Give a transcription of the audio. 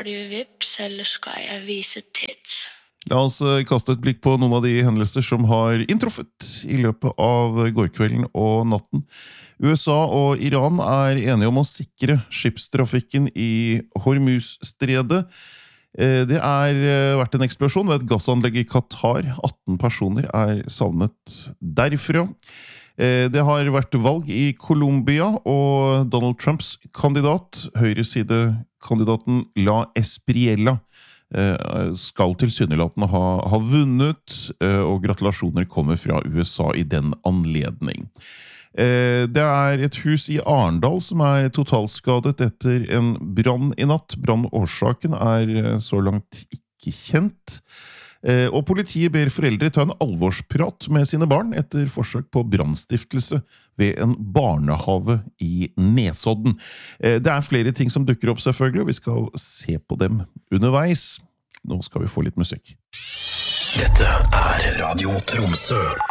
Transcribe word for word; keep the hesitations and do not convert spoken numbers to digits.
Har du vips, eller skal jeg vise tits? La oss kaste et blikk på noen av de hendelser som har inntruffet i løpet av gårkvelden og natten. U S A og Iran er enige om å sikre skipstrafikken i Hormuz-stredet. Det er vært en eksplosjon ved et gassanlegg i Qatar. atten personer er savnet derfra. Det har vært valg i Colombia, og Donald Trumps kandidat, høyresidekandidaten La Espriella, skal tilsynelatende ha, ha vunnet, og gratulasjoner kommer fra U S A i den anledning. Det er et hus i Arendal som er totalskadet etter en brann i natt. Brannårsaken er så langt ikke kjent. Og politiet ber foreldre ta en alvorsprat med sine barn etter forsøk på brannstiftelse ved en barnehave i Nesodden. Det er flere ting som dukker opp selvfølgelig, og vi skal se på dem underveis. Nå skal vi få litt musikk. Dette er Radio Tromsø.